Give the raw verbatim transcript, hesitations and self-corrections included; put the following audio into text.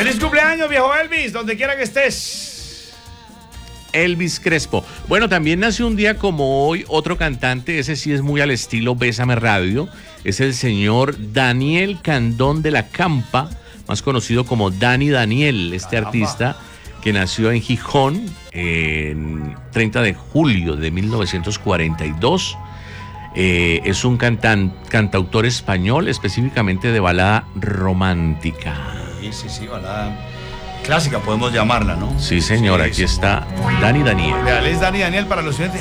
¡Feliz cumpleaños, viejo Elvis! Donde quiera que estés. Elvis Crespo. Bueno, también nació un día como hoy otro cantante, ese sí es muy al estilo Bésame Radio, es el señor Daniel Candón de la Campa, más conocido como Dani Daniel, este Caramba. artista que nació en Gijón en treinta de julio de mil novecientos cuarenta y dos. Eh, es un cantan, cantautor español, específicamente de balada romántica. Sí, sí, sí, balada clásica podemos llamarla, ¿no? Sí, señor, Sí, aquí sí. está Dani Daniel. Real es Dani Daniel para los oyentes.